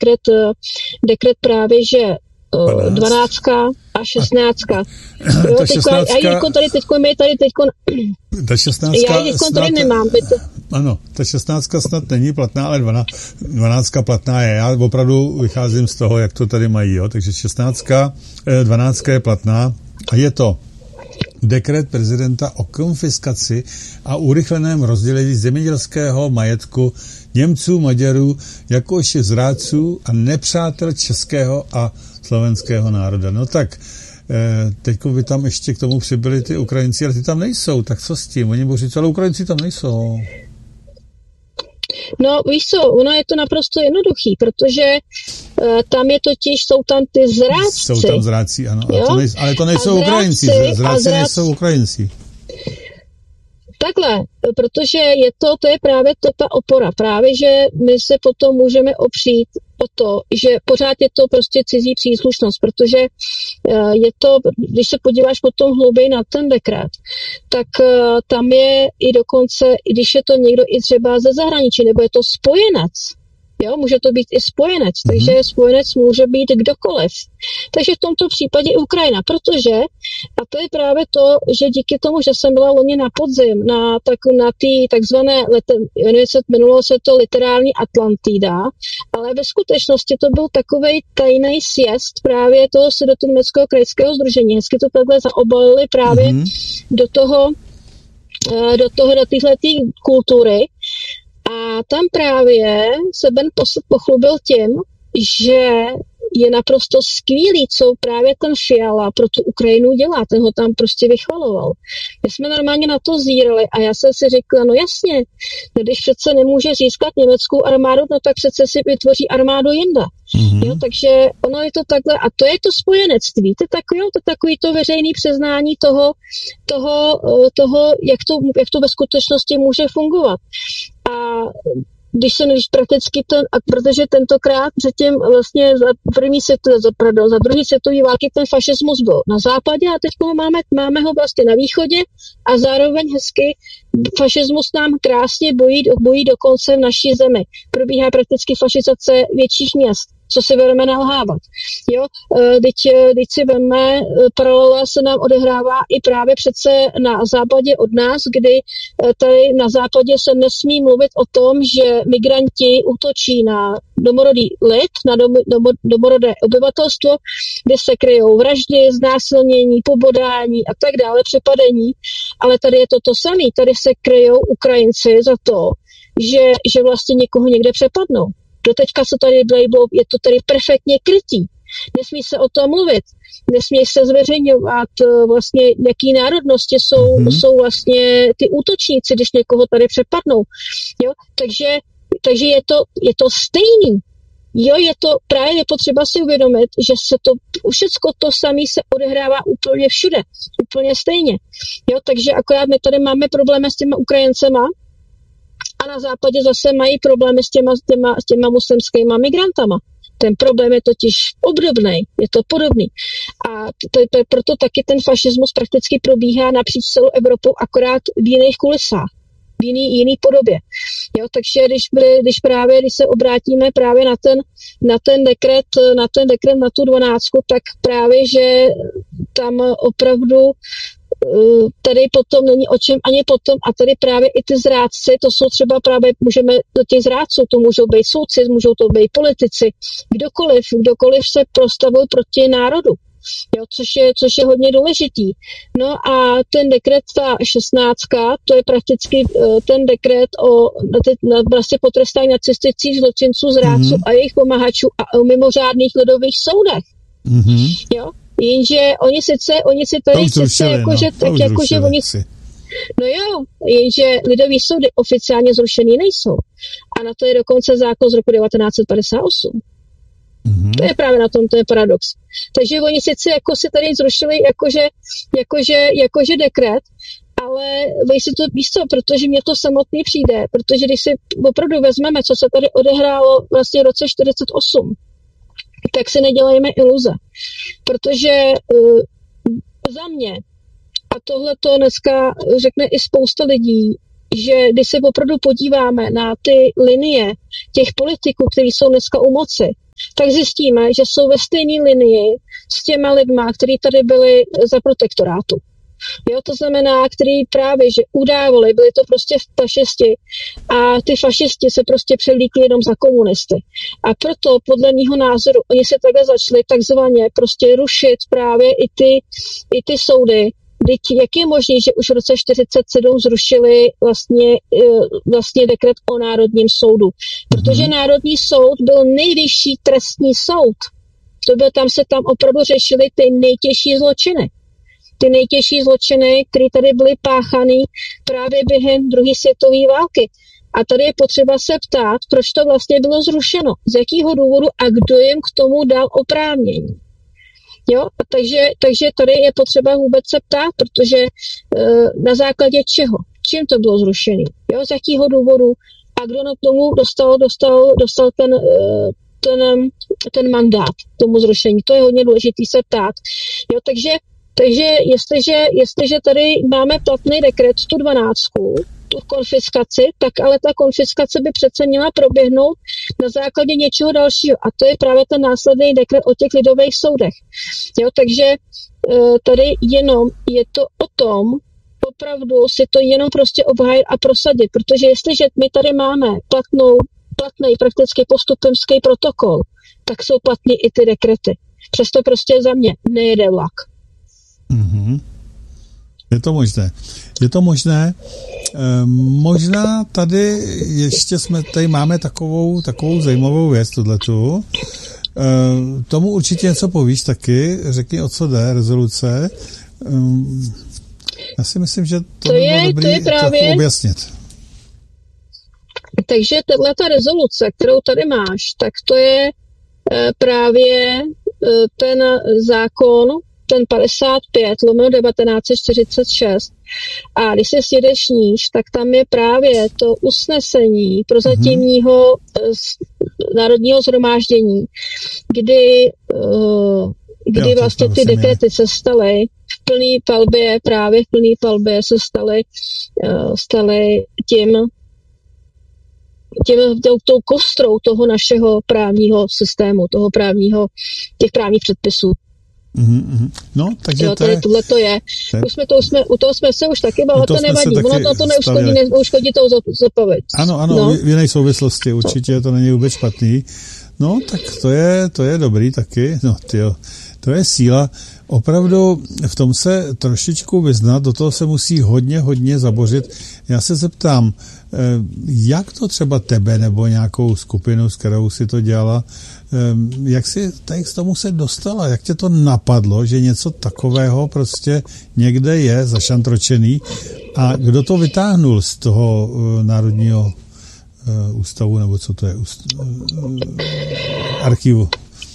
dekret právě, že 12 a 16. Jo, ta 16. Ta 16. Já tady nemám. Ano, ta 16 snad není platná, ale 12 platná je. Já opravdu vycházím z toho, jak to tady mají. Jo? Takže 12 je platná a je to dekret prezidenta o konfiskaci a urychleném rozdělení zemědělského majetku Němců, Maďarů, jakož zrádců a nepřátel českého a slovenského národa. No tak, teďko by tam ještě k tomu přibyli ty Ukrajinci, ale ty tam nejsou, tak co s tím? Oni budou říct, ale Ukrajinci tam nejsou. No víš co, ono je to naprosto jednoduchý, protože tam je totiž, jsou tam ty zrádci. Jsou tam zrádci, ano, ale to nejsou Ukrajinci, zrádci nejsou Ukrajinci. Takhle, protože to je právě ta opora. Právě, že my se potom můžeme opřít o to, že pořád je to prostě cizí příslušnost, protože je to, když se podíváš potom hlouběji na ten dekret, tak tam je i dokonce, i když je to někdo i třeba ze zahraničí, nebo je to spojenec, jo, může to být i spojenec, takže spojenec může být kdokoliv. Takže v tomto případě i Ukrajina, protože, a to je právě to, že díky tomu, že jsem byla loni na podzim, na ty takzvané, jmenovalo se to literární Atlantida, ale ve skutečnosti to byl takovej tajný sjezd právě toho Sudetoněmeckého krajského sdružení. Hezky to takhle zaobalili právě do téhletý kultury. A tam právě se Ben pochlubil tím, že je naprosto skvělý, co právě ten Fiala pro tu Ukrajinu dělá. Ten ho tam prostě vychvaloval. My jsme normálně na to zírali a já jsem si řekla, no jasně, když přece nemůže získat německou armádu, no tak přece si vytvoří armádu jinde. Jo, takže ono je to takhle, a to je to spojenectví. To je takový to veřejné přiznání toho, jak to ve skutečnosti může fungovat. A když prakticky protože tentokrát předtím vlastně za druhý světové války ten fašismus byl na západě a teď máme ho vlastně na východě a zároveň hezky fašismus nám krásně bojí dokonce v naší zemi. Probíhá prakticky fašizace větších měst. Co si budeme nalhávat. Jo? Teď si veme, paralela se nám odehrává i právě přece na západě od nás, kdy tady na západě se nesmí mluvit o tom, že migranti útočí na domorodý lid, na domorodé obyvatelstvo, kde se kryjou vraždy, znásilnění, pobodání a tak dále, přepadení. Ale tady je to samé. Tady se kryjou Ukrajinci za to, že vlastně někoho někde přepadnou. Doteďka se tady je to tady perfektně krytý. Nesmí se o tom mluvit. Nesmí se zveřejňovat vlastně, jaký národnosti jsou vlastně ty útočníci, když někoho tady přepadnou. Jo? Takže je to stejný. Jo, je to právě potřeba si uvědomit, že se to všecko to samé se odehrává úplně všude. Úplně stejně. Jo, takže akorát my tady máme problémy s těma Ukrajincema, a na západě zase mají problémy s těma muslimskýma migrantama. Ten problém je totiž obdobný, je to podobný. A to je proto taky ten fašismus prakticky probíhá napříč celou Evropou, akorát v jiných kulisách, v jiný podobě. Jo, takže když se obrátíme právě na ten dekret, na tu 12, tak právě, že tam opravdu tady potom není o čem ani potom a tady právě i ty zrádci, to jsou třeba právě, můžeme do těch zrádců, to můžou být soudci, můžou to být politici, kdokoliv se postavil proti národu, jo, což je hodně důležitý. No a ten dekret, ta 16, to je prakticky ten dekret o vlastně potrestání nacistických zločinců, zrádců a jejich pomahačů a o mimořádných lidových soudech. Jo? Jenže oni si tady no jo, jenže lidový soudy oficiálně zrušený nejsou. A na to je dokonce zákon z roku 1958. To je právě na tom, to je paradox. Takže oni sice jako si tady zrušili jakože dekret, ale vy si to víš co, protože mně to samotný přijde, protože když si opravdu vezmeme, co se tady odehrálo vlastně v roce 1948, tak si nedělejme iluze. Protože za mě, a tohle to dneska řekne i spousta lidí, že když se opravdu podíváme na ty linie těch politiků, kteří jsou dneska u moci, tak zjistíme, že jsou ve stejné linii s těma lidma, kteří tady byli za protektorátu. Jo, to znamená, který právě, že udávali, byli to prostě fašisti a ty fašisti se prostě převlíkli jenom za komunisty. A proto podle mýho názoru oni se takhle začali takzvaně prostě rušit právě i ty soudy. Teď jak je možné, že už v roce 1947 zrušili vlastně dekret o Národním soudu? Protože Národní soud byl nejvyšší trestní soud. Tam se opravdu řešily ty nejtěžší zločiny. Ty nejtěžší zločiny, které tady byly páchané právě během druhé světové války. A tady je potřeba se ptát, proč to vlastně bylo zrušeno, z jakého důvodu a kdo jim k tomu dal oprávnění. Jo, a takže tady je potřeba vůbec se ptát, protože na základě čeho, čím to bylo zrušené, jo, z jakého důvodu a kdo na tomu dostal ten mandát tomu zrušení. To je hodně důležité se ptát. Jo, takže jestliže tady máme platný dekret, tu 12, tu konfiskaci, tak ale ta konfiskace by přece měla proběhnout na základě něčeho dalšího. A to je právě ten následný dekret o těch lidových soudech. Jo, takže tady jenom je to o tom, opravdu si to jenom prostě obhájit a prosadit, protože jestliže my tady máme platný prakticky postupemský protokol, tak jsou platný i ty dekrety. Přesto prostě za mě nejede vlak. Mm-hmm. Je to možné. Možná tady ještě tady máme takovou zajímavou věc, tohletu. Tomu určitě něco povíš taky. Řekni, o co jde, rezoluce. Já si myslím, že to by bylo dobrý trochu objasnit. Takže tato rezoluce, kterou tady máš, tak to je právě ten zákon, ten 55/1946. A když se sjedeš níž, tak tam je právě to usnesení prozatímního národního shromáždění, kdy vlastně ty dekrety se staly v plný palbě se staly tou kostrou toho našeho právního systému, těch právních předpisů. No, takže jo, tady tohle to je. U toho jsme se už taky bavili, to nevadí. Ono to neuškodí to zopavit. Ano, no. V jiné souvislosti určitě to není vůbec špatný. No, tak to je dobrý taky. No, tyjo, to je síla. Opravdu v tom se trošičku vyznat, do toho se musí hodně zabořit. Já se zeptám, jak to třeba tebe nebo nějakou skupinu, s kterou si to dělala, jak si tady k tomu se dostala? Jak tě to napadlo, že něco takového prostě někde je zašantročený a kdo to vytáhnul z toho Národního ústavu, nebo co to je? Archivu.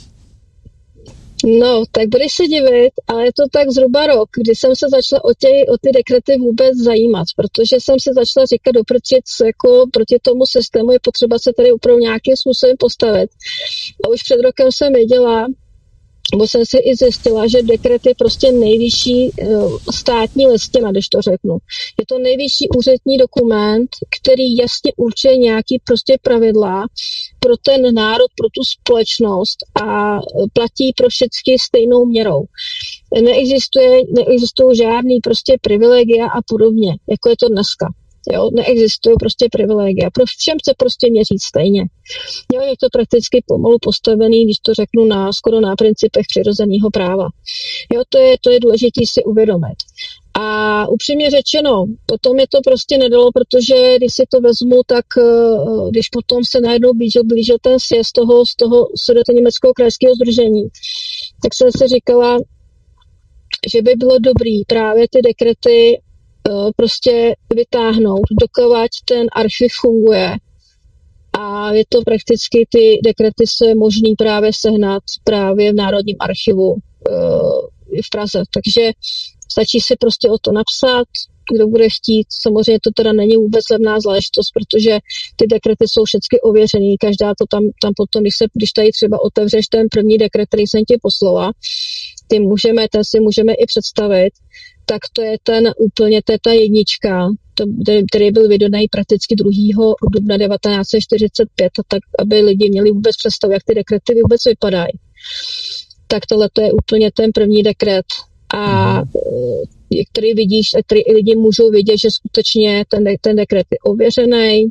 No, tak budeš se divit, ale je to tak zhruba rok, kdy jsem se začala o ty dekrety vůbec zajímat, protože jsem se začala říkat jako proti tomu systému je potřeba se tady opravdu nějakým způsobem postavit. A už před rokem jsem věděla, nebo jsem si i zjistila, že dekret je prostě nejvyšší státní listina, když to řeknu. Je to nejvyšší úřední dokument, který jasně určuje nějaký prostě pravidla pro ten národ, pro tu společnost a platí pro všechny stejnou měrou. Neexistují žádný prostě privilegia a podobně, jako je to dneska. Jo, neexistují prostě privilegia. Pro všem se prostě měří stejně. Jo, je to prakticky pomalu postavený, když to řeknu skoro na principech přirozeného práva. Jo, to je důležité si uvědomit. A upřímně řečeno, potom je to prostě nedalo, protože když si to vezmu, tak když potom se najednou blížil ten sjezd z toho Sudetoněmeckého krajského sdružení, tak jsem si říkala, že by bylo dobrý právě ty dekrety prostě vytáhnout, dokovat ten archiv funguje. A je to prakticky, ty dekrety se možný právě sehnat právě v Národním archivu v Praze. Takže stačí si prostě o to napsat, kdo bude chtít. Samozřejmě to teda není vůbec levná záležitost, protože ty dekrety jsou všechny ověřený. Každá to tam potom, když tady třeba otevřeš ten první dekret, který jsem ti poslala, ten si můžeme i představit, tak to je ta jednička, který byl vydaný prakticky 2. dubna 1945, a tak, aby lidi měli vůbec představu, jak ty dekrety vůbec vypadají. Tak tohle to je úplně ten první dekret. A který vidíš, a který i lidi můžou vidět, že skutečně ten dekret je ověřený.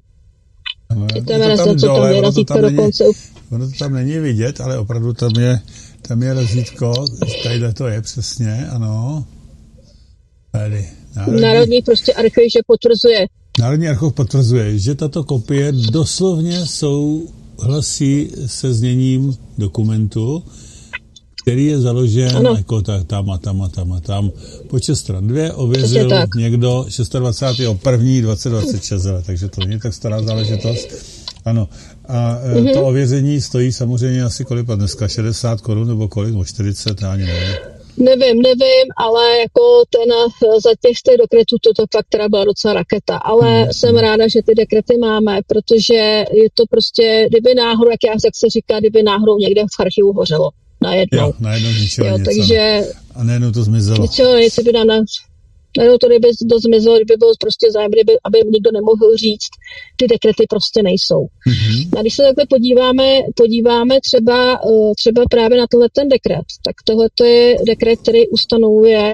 Ono to tam není vidět, ale opravdu tam je razítko, tadyhle to je přesně, ano. Tady. Národní prostě archiv, že potvrzuje. Národní archiv potvrzuje, že tato kopie doslovně souhlasí se zněním dokumentu, který je založen jako tam. Počet stran 2 ověřil někdo 26.1.2026, takže to není tak stará záležitost. Ano. A to ověření stojí samozřejmě asi kolik dneska, 60 korun nebo kolik, nebo 40, já ani nevím. Nevím, ale jako za těch dekretů to fakt teda byla docela raketa, ale jsem ráda, že ty dekrety máme, protože je to prostě, kdyby náhodou, jak se říká, kdyby náhodou někde v archivu hořelo. Najednou. Jo, najednou ničeho něco. Takže, a najednou to zmizelo. Ničeho něco by najednou to kdyby to zmizelo, kdyby bylo prostě zájem, aby nikdo nemohl říct, ty dekrety prostě nejsou. A když se takhle podíváme třeba právě na tenhle ten dekret, tak tohle je dekret, který ustanovuje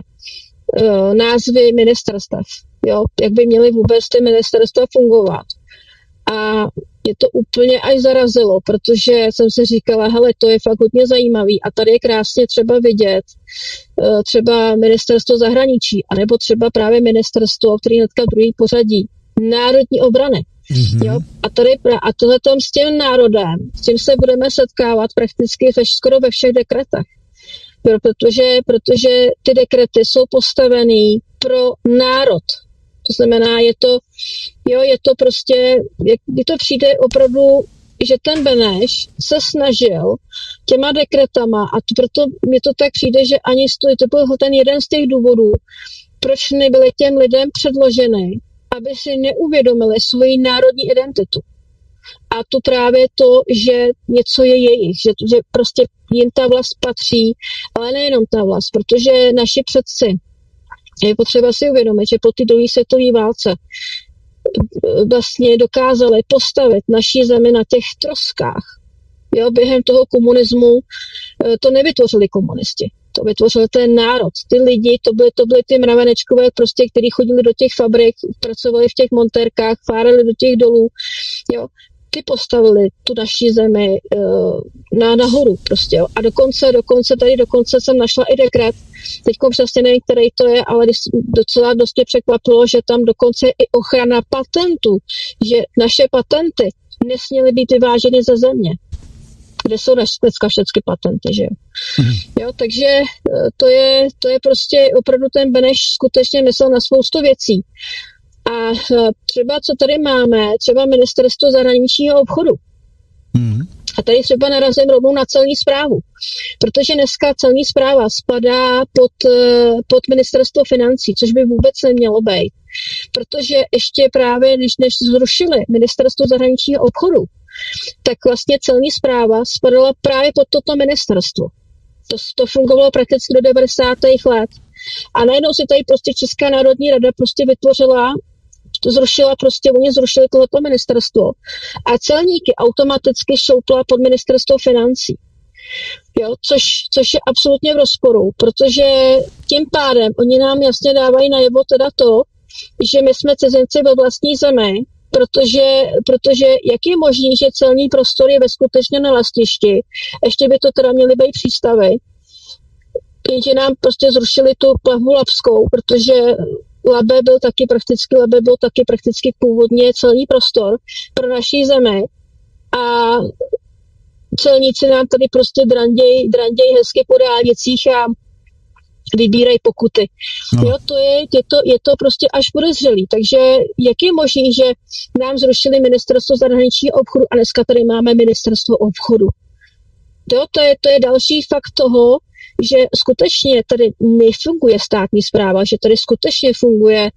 názvy ministerstev. Jo? Jak by měly vůbec ty ministerstva fungovat. A mě to úplně až zarazilo, protože jsem si říkala, hele, to je fakt hodně zajímavý a tady je krásně třeba vidět třeba ministerstvo zahraničí, anebo třeba právě ministerstvo, který hnedka v druhý pořadí, národní obrany. Jo? A tohletom s tím národem, s tím se budeme setkávat prakticky skoro ve všech dekretech. Protože ty dekrety jsou postavený pro národ. To znamená, je to prostě, kdy to přijde opravdu, že ten Beneš se snažil těma dekretama a proto mi to tak přijde, že ani to byl ten jeden z těch důvodů, proč nebyly těm lidem předloženy, aby si neuvědomili svoji národní identitu. A tu právě to, že něco je jejich, že prostě jim ta vlast patří, ale nejenom ta vlast, protože naši předci, je potřeba si uvědomit, že po té druhé světové válce vlastně dokázali postavit naší zemi na těch troskách. Jo, během toho komunismu to nevytvořili komunisti. To vytvořil ten národ. Ty lidi, to byly ty mravenečkové, prostě, kteří chodili do těch fabrik, pracovali v těch montérkách, fárali do těch dolů. Jo. Ty postavili tu naší zemi nahoru prostě. Jo. A dokonce jsem našla i dekret, teďko přesně nevím, který to je, ale docela dost mě překvapilo, že tam dokonce je i ochrana patentů, že naše patenty nesměly být vyváženy ze země, kde jsou dneska všechny patenty, že jo. Jo, takže to je prostě opravdu ten Beneš skutečně myslel na spoustu věcí. A třeba, co tady máme, třeba ministerstvo zahraničního obchodu. A tady třeba narazím rovnou na celní správu, protože dneska celní správa spadá pod ministerstvo financí, což by vůbec nemělo být. Protože ještě právě, než zrušili ministerstvo zahraničního obchodu, tak vlastně celní správa spadala právě pod toto ministerstvo. To fungovalo prakticky do 90. let. A najednou si tady prostě Česká národní rada prostě oni zrušili tohleto ministerstvo a celníky automaticky šoupla pod ministerstvo financí. Jo, což je absolutně v rozporu, protože tím pádem oni nám jasně dávají najevo teda to, že my jsme cizinci ve vlastní zemi, protože jak je možné, že celní prostor je ve skutečně na letišti, ještě by to teda měly být přístavy, jenže nám prostě zrušili tu plavbu labskou, protože Labe byl taky prakticky původně celní prostor pro naší zemi a celníci nám tady prostě dranděj hezky po dálnicích a vybírají pokuty. No. Jo, je to prostě až podezřelý. Takže jak je možné, že nám zrušili ministerstvo zahraničního obchodu a dneska tady máme ministerstvo obchodu? Jo, to je další fakt toho, že skutečně tady nefunguje státní správa, že tady skutečně funguje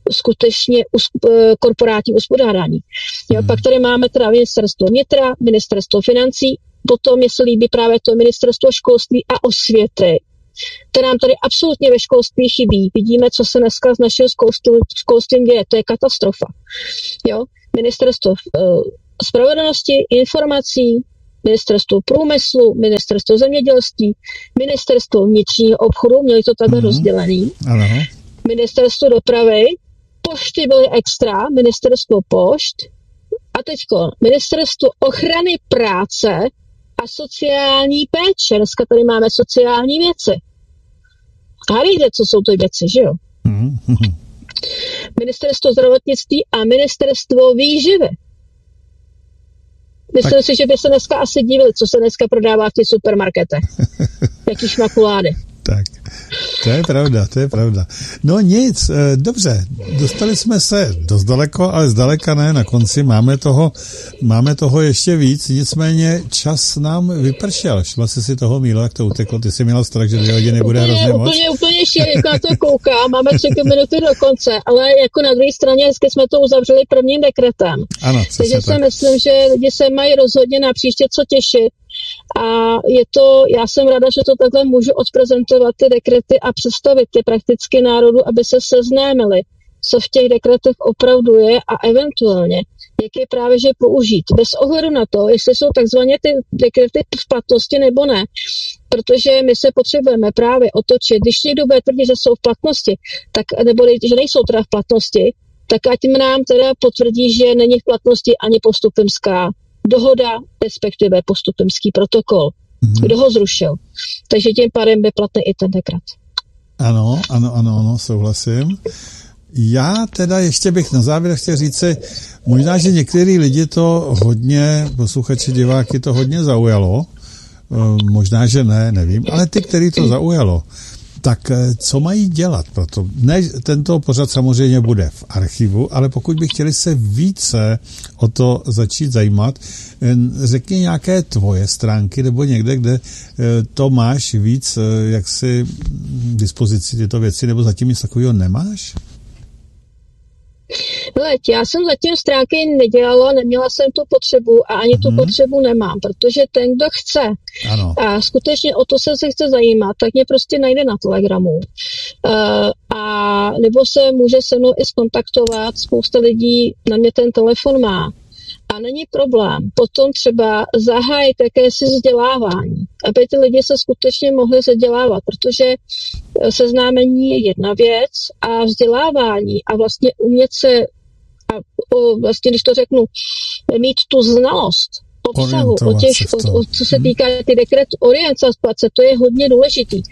korporátní uspořádání. Pak tady máme teda ministerstvo vnitra, ministerstvo financí, potom mi se líbí právě to ministerstvo školství a osvěty. To nám tady absolutně ve školství chybí. Vidíme, co se dneska z našeho školstvím děje. To je katastrofa. Jo? Ministerstvo spravedlnosti, informací, ministerstvo průmyslu, ministerstvo zemědělství, ministerstvo vnitřního obchodu, měli to takhle rozdělený. Ano. Ministerstvo dopravy, pošty byly extra, ministerstvo pošt a teďko ministerstvo ochrany práce a sociální péče. Dneska tady máme sociální věci. A víte, co jsou to věci, že jo? Ministerstvo zdravotnictví a ministerstvo výživy. Myslím si, že by se dneska asi divili, co se dneska prodává v těch supermarketech. Jaký šmakulády. Tak, to je pravda. No nic, dobře, dostali jsme se dost daleko, ale zdaleka ne, na konci máme toho ještě víc, nicméně čas nám vypršel. Všimla jsi si toho, Mílo, jak to uteklo, ty jsi měla strach, že 2 hodiny bude hrozně moc. Úplně šíleně na to koukám, máme 3 minuty do konce, ale jako na druhé straně hezky jsme to uzavřeli prvním dekretem. Ano, takže tak. si myslím, že lidi se mají rozhodně na příště co těšit. A já jsem ráda, že to takhle můžu odprezentovat ty dekrety a představit ty prakticky národu, aby se seznámili, co v těch dekretech opravdu je a eventuálně, jak je právě že použít. Bez ohledu na to, jestli jsou takzvaně ty dekrety v platnosti nebo ne. Protože my se potřebujeme právě otočit. Když někdo bude tvrdit, že jsou v platnosti, tak, nebo že nejsou teda v platnosti, tak ať nám teda potvrdí, že není v platnosti ani postupimská dohoda, respektive postupimský protokol. Kdo ho zrušil. Takže tím pádem by platný i ten dekret. Ano, souhlasím. Já teda ještě bych na závěr chtěl říci, možná, že některý lidi to hodně, posluchači, diváky to hodně zaujalo, možná, že ne, nevím, ale ty, který to zaujalo, tak co mají dělat proto? Ne, tento pořad samozřejmě bude v archivu, ale pokud by chtěli se více o to začít zajímat, řekni nějaké tvoje stránky nebo někde, kde to máš víc jaksi k dispozici tyto věci, nebo zatím nic takového nemáš? Já jsem zatím stránky nedělala, neměla jsem tu potřebu a ani tu potřebu nemám, protože ten, kdo chce a skutečně o to se chce zajímat, tak mě prostě najde na Telegramu. A nebo se může se mnou i skontaktovat, spousta lidí na mě ten telefon má. A není problém potom třeba zahájit jakési vzdělávání, aby ty lidi se skutečně mohli vzdělávat, protože seznámení je jedna věc a vzdělávání a vlastně umět se, a vlastně když to řeknu, mít tu znalost obsahu, co se týká ty dekretu orientace, to je hodně důležitý,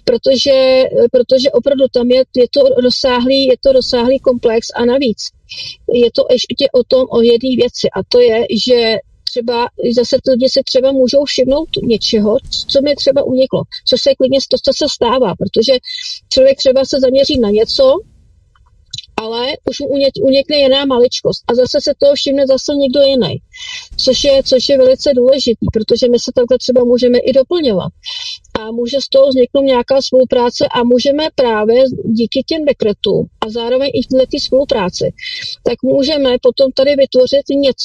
protože opravdu tam je to rozsáhlý komplex a navíc je to ještě o jedné věci a to je, že třeba zase ty lidi si třeba můžou všimnout něčeho, co mi třeba uniklo, což se klidně co se stává, protože člověk třeba se zaměří na něco, ale už unikne jiná maličkost a zase se toho všimne zase někdo jiný, což je velice důležitý, protože my se takhle třeba můžeme i doplňovat a může z toho vzniknout nějaká spolupráce a můžeme právě díky těm dekretům a zároveň i v této spolupráci, tak můžeme potom tady vytvořit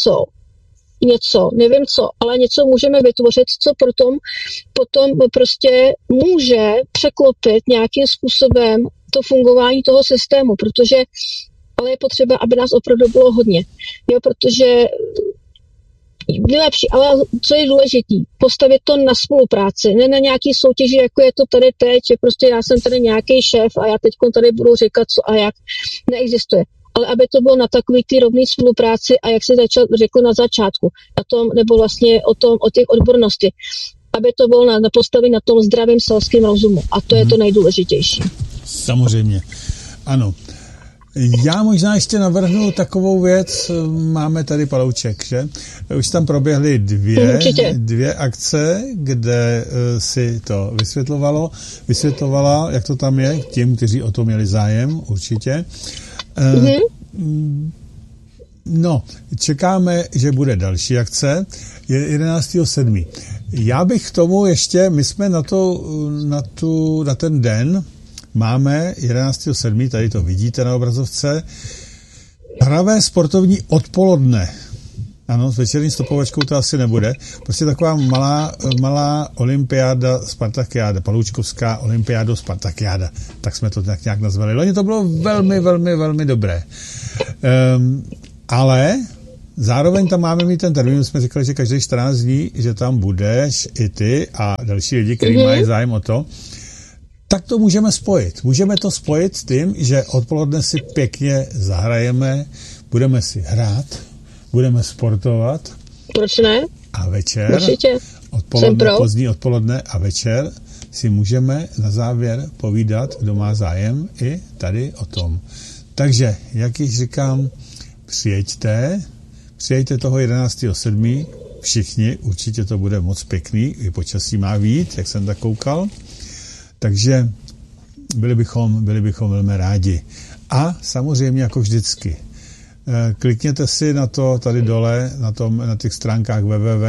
něco, nevím co, ale něco můžeme vytvořit, co potom prostě může překlopit nějakým způsobem to fungování toho systému, protože ale je potřeba, aby nás opravdu bylo hodně. Jo, protože nejlepší, ale co je důležitý, postavit to na spolupráci, ne na nějaký soutěži, jako je to tady teď, že prostě já jsem tady nějaký šéf a já teď tady budu říkat co a jak, neexistuje. Ale aby to bylo na takový ty rovný spolupráci a jak si řekl na začátku, na tom, nebo vlastně o těch odbornosti, aby to bylo na postavení na tom zdravém selském rozumu. A to je to nejdůležitější. Samozřejmě, ano. Já možná ještě navrhnu takovou věc, máme tady palouček, že? Už tam proběhly dvě akce, kde si to vysvětlovala, jak to tam je, těm, kteří o to měli zájem, určitě. No, čekáme, že bude další akce, je 11.7. Já bych k tomu ještě, my jsme na ten den, máme 11.7., tady to vidíte na obrazovce, hravé sportovní odpoledne. Ano, s večerní stopovačkou to asi nebude. Prostě taková malá olympiáda, Spartakiáda, Paloučkovská olympiáda, Spartakiáda. Tak jsme to nějak nazvali. Loni to bylo velmi, velmi, velmi dobré. Ale zároveň tam máme mít ten termín, jsme říkali, že každý 14 dní, že tam budeš i ty a další lidi, kteří mají zájem o to. Tak to můžeme spojit. Můžeme to spojit s tím, že odpoledne si pěkně zahrajeme, budeme si hrát, budeme sportovat. Proč ne? A večer, určitě. Pozdní odpoledne a večer si můžeme na závěr povídat, kdo má zájem, i tady o tom. Takže, jak již říkám, přijďte toho 11.7. Všichni, určitě to bude moc pěkný, i počasí má vít, jak jsem tak koukal. Takže byli bychom velmi rádi. A samozřejmě jako vždycky, klikněte si na to tady dole, na těch stránkách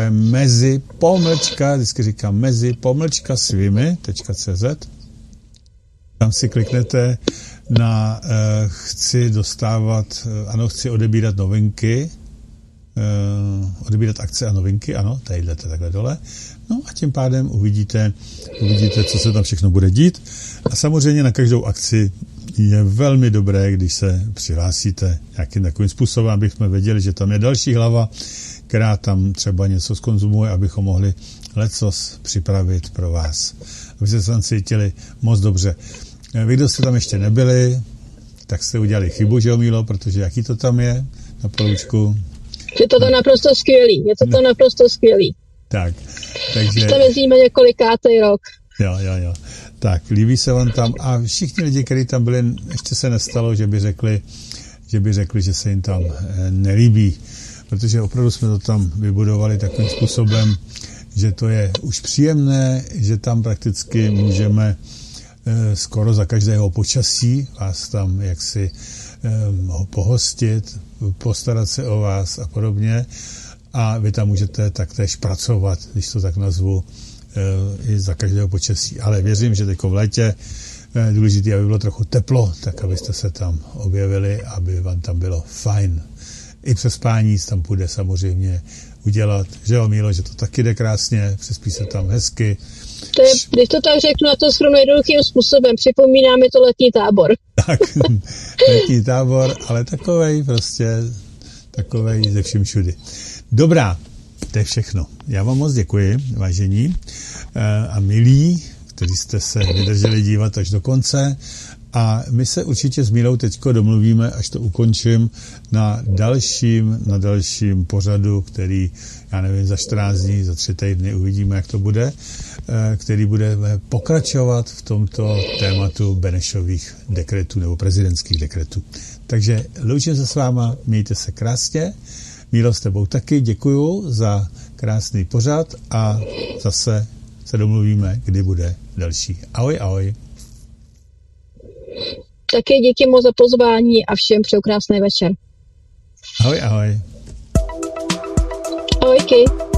www.mezi-svými.cz. Tam si kliknete na chci odebírat novinky, odebírat akce a novinky, ano, tadyhle takhle dole. No a tím pádem uvidíte, co se tam všechno bude dít. A samozřejmě na každou akci je velmi dobré, když se přihlásíte nějakým takovým způsobem, abychom věděli, že tam je další hlava, která tam třeba něco zkonzumuje, abychom mohli lecos připravit pro vás. Abyste se tam cítili moc dobře. Vy, kdo jste tam ještě nebyli, tak jste udělali chybu, že jo, Mílo, protože jaký to tam je na Paloučku? Je to naprosto skvělý. Naprosto skvělý. Tak, takže... Tam jezdíme několikátý rok. Jo. Tak, líbí se vám tam a všichni lidi, kteří tam byli, ještě se nestalo, že by řekli, že se jim tam nelíbí, protože opravdu jsme to tam vybudovali takovým způsobem, že to je už příjemné, že tam prakticky můžeme skoro za každého počasí vás tam jaksi pohostit, postarat se o vás a podobně a vy tam můžete taktéž pracovat, když to tak nazvu, i za každého počasí. Ale věřím, že teď v létě důležité, aby bylo trochu teplo, tak abyste se tam objevili, aby vám tam bylo fajn. I přespání tam půjde samozřejmě udělat, že jo, Mílo, že to taky jde krásně, přespí se tam hezky. To je, když to tak řeknu, na to shrnu jednoduchým způsobem, připomíná mi to letní tábor. Tak, letní tábor, ale takovej ze vším všudy. Dobrá, to je všechno. Já vám moc děkuji, vážení a milí, kteří jste se vydrželi dívat až do konce. A my se určitě s Mílou teďko domluvíme, až to ukončím, na dalším pořadu, který, já nevím, za 14 dní, za 3 týdny uvidíme, jak to bude, který bude pokračovat v tomto tématu Benešových dekretů nebo prezidentských dekretů. Takže loučím se s váma, mějte se krásně. Mílo, s tebou taky děkuju za krásný pořad a zase se domluvíme, kdy bude další. Ahoj, ahoj. Taky díky moc za pozvání a všem přeju krásný večer. Ahoj, ahoj. Ahojky.